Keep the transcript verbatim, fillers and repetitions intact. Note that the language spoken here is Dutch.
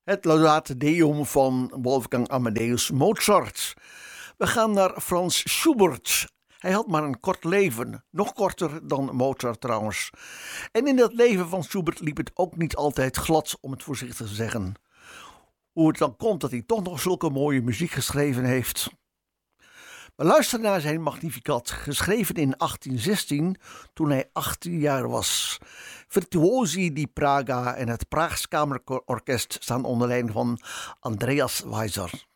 Het Laudate Deum van Wolfgang Amadeus Mozart. We gaan naar Franz Schubert. Hij had maar een kort leven, nog korter dan Mozart trouwens. En in dat leven van Schubert liep het ook niet altijd glad, om het voorzichtig te zeggen. Hoe het dan komt dat hij toch nog zulke mooie muziek geschreven heeft. We luisteren naar zijn Magnificat, geschreven in achttien zestien, toen hij achttien jaar was. Virtuosi di Praga en het Praags Kamerorkest staan onder leiding van Andreas Weiser.